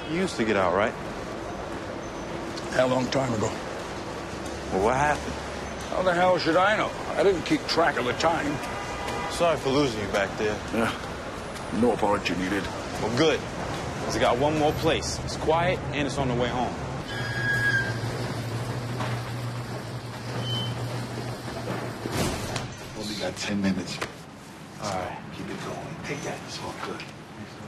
You used to get out, right? A long time ago. Well, what happened? How the hell should I know? I didn't keep track of the time. Sorry for losing you back there. Yeah. No apology needed. Well, good. Because I got one more place. It's quiet, and it's on the way home. Only got 10 minutes. All right. Keep it going. Take that. It's all good.